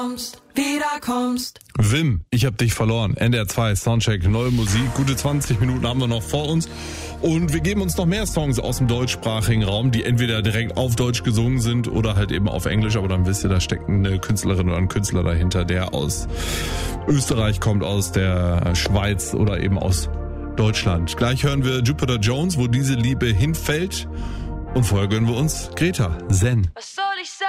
Wiederkommst. Wim, ich hab dich verloren. NDR 2, Soundcheck, neue Musik. Gute 20 Minuten haben wir noch vor uns. Und wir geben uns noch mehr Songs aus dem deutschsprachigen Raum, die entweder direkt auf Deutsch gesungen sind oder halt eben auf Englisch. Aber dann wisst ihr, da steckt eine Künstlerin oder ein Künstler dahinter, der aus Österreich kommt, aus der Schweiz oder eben aus Deutschland. Gleich hören wir Jupiter Jones, wo diese Liebe hinfällt. Und vorher gönnen wir uns Greta, Zen. Was soll ich sagen?